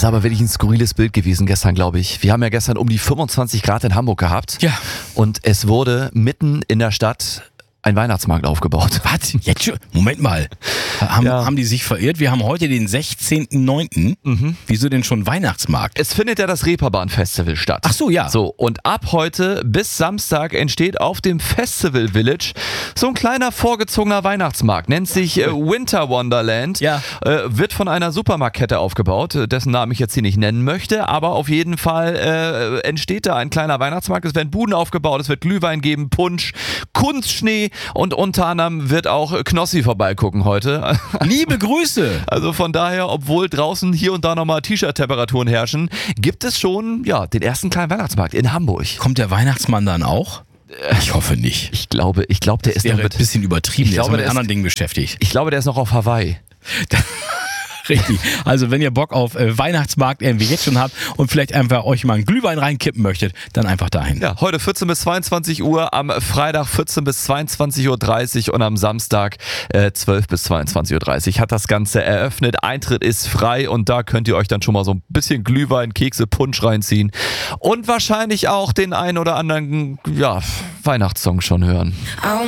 ist aber wirklich ein skurriles Bild gewesen gestern, glaube ich. Wir haben ja gestern um die 25 Grad in Hamburg gehabt. Ja. Und es wurde mitten in der Stadt ein Weihnachtsmarkt aufgebaut. Was? Jetzt schon? Moment mal. Haben die sich verirrt? Wir haben heute den 16.09. Wieso denn schon Weihnachtsmarkt? Es findet ja das Reeperbahn-Festival statt. Ach so, ja. So, und ab heute bis Samstag entsteht auf dem Festival Village so ein kleiner vorgezogener Weihnachtsmarkt. Nennt sich Winter Wonderland. Ja. Wird von einer Supermarktkette aufgebaut, dessen Namen ich jetzt hier nicht nennen möchte. Aber auf jeden Fall entsteht da ein kleiner Weihnachtsmarkt. Es werden Buden aufgebaut, es wird Glühwein geben, Punsch, Kunstschnee und unter anderem wird auch Knossi vorbeigucken heute. Liebe Grüße! Also von daher, obwohl draußen hier und da nochmal T-Shirt-Temperaturen herrschen, gibt es schon den ersten kleinen Weihnachtsmarkt in Hamburg. Kommt der Weihnachtsmann dann auch? Ich hoffe nicht. Ich glaube, der ist noch ein bisschen übertrieben. Der ist mit anderen Dingen beschäftigt. Ich glaube, der ist noch auf Hawaii. Richtig. Also wenn ihr Bock auf Weihnachtsmarkt irgendwie jetzt schon habt und vielleicht einfach euch mal einen Glühwein reinkippen möchtet, dann einfach dahin. Ja, heute 14 bis 22 Uhr, am Freitag 14 bis 22.30 Uhr und am Samstag 12 bis 22.30 Uhr hat das Ganze eröffnet. Eintritt ist frei und da könnt ihr euch dann schon mal so ein bisschen Glühwein, Kekse, Punsch reinziehen und wahrscheinlich auch den einen oder anderen Weihnachtssong schon hören.